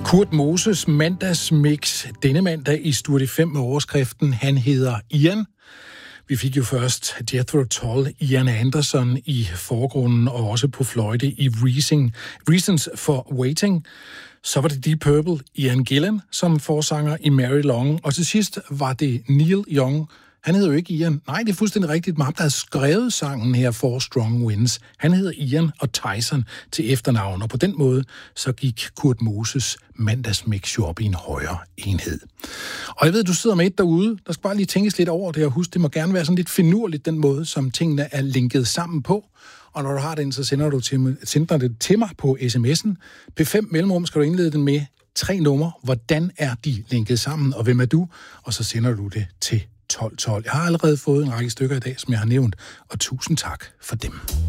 Kurt Moses mandagsmix denne mandag i Studie 5 med overskriften Han hedder Ian. Vi fik jo først Jethro Tull, Ian Anderson i forgrunden og også på fløjte i Reasons for Waiting. Så var det Deep Purple, Ian Gillan som forsanger i Mary Long. Og til sidst var det Neil Young. Han hedder jo ikke Ian. Nej, det er fuldstændig rigtigt. Men ham, der havde skrevet sangen her, Four Strong Winds, han hedder Ian og Tyson til efternavn. Og på den måde, så gik Kurt Moses mandagsmix jo op i en højere enhed. Og jeg ved, du sidder med et derude. Der skal bare lige tænkes lidt over det, og husk, det må gerne være sådan lidt finurligt, den måde, som tingene er linket sammen på. Og når du har den, så sender det til mig på sms'en. P5 mellemrum skal du indlede den med 3 numre. Hvordan er de linket sammen, og hvem er du? Og så sender du det til 1212. Jeg har allerede fået en række stykker i dag, som jeg har nævnt, og tusind tak for dem.